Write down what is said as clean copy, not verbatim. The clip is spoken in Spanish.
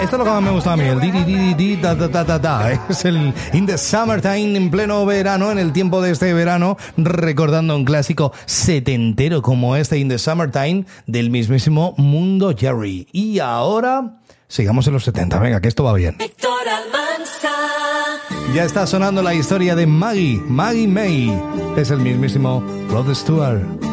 Esto es lo que más me gusta a mí, el di di di di da da da da da. Es el In the Summertime, en pleno verano, en el tiempo de este verano, recordando un clásico setentero como este In the Summertime del mismísimo Mundo Jerry. Y ahora sigamos en los 70, venga, que esto va bien. Héctor Almanza. Ya está sonando la historia de Maggie May. Es el mismísimo Rod Stewart.